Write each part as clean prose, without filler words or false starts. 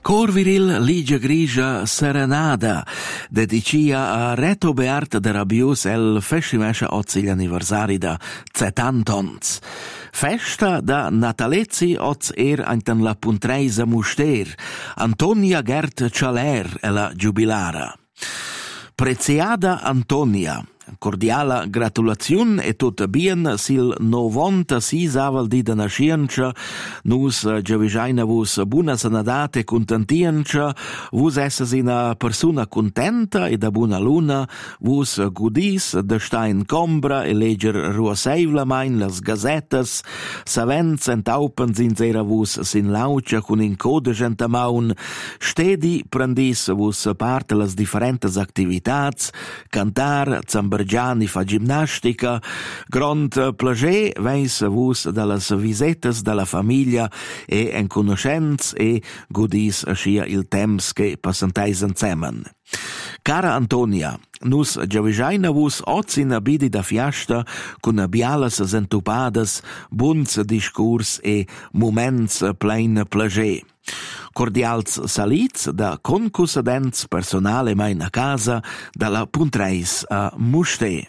Cor viril ligia grigia serenada, dedicia a Reto Beat de Rabius el festivescha ozzi l'anniversari da 70 ans. Festa da natalezi oz anten la puntreisa muster, Antonia Gert Cialer e la giubilara. Preziada Antonia, cordiala gratulaziun e tut bien sil 96 aval di de nascienza, nus giavisaina vus buna sanadate contentienza, vus esses ina persona contenta e da buna luna, vus gudis de sta in combra e leger ruaseivla main las gazetas, savents entaupens in zera vus sin laucia cun in code gentamaun, stedi prendis vus parte las differentes activitats, cantar, Zambergiani fa ginnastica, grand plager veis vus dallas visetas dalla famiglia e en conoscenz e gudis ascia il temps che passanteis ensemen. Cara Antonia, nus giavisaina vus oz in abidi da fiasta cun bialas sentupadas, buns discurs e moments plein plager. Cordials salits da concussadents personale mai a casa dalla Puntreis a Musté.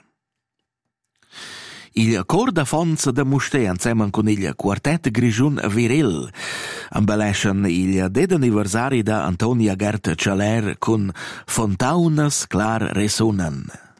Il cor da fons de Musté insieme con il quartet grigiun viril embelliscono il anniversari da Antonia Gert Cialer con Fontaunas clar resunan.